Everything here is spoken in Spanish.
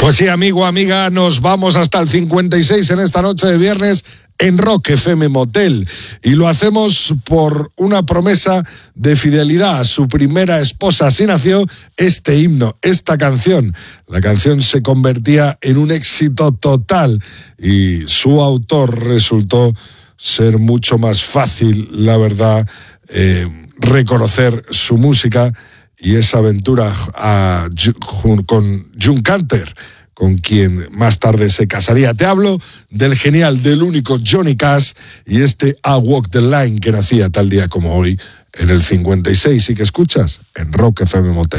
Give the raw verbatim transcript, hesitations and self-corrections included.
Pues sí, amigo, amiga, nos vamos hasta el cincuenta y seis en esta noche de viernes en Rock F M Motel. Y lo hacemos por una promesa de fidelidad a su primera esposa. Así nació este himno, esta canción. La canción se convertía en un éxito total y su autor resultó ser mucho más fácil, la verdad, eh, reconocer su música y esa aventura a, con June Carter, con quien más tarde se casaría. Te hablo del genial, del único Johnny Cash y este I Walk the Line que nacía tal día como hoy en el cincuenta y seis y que escuchas en Rock F M Motel.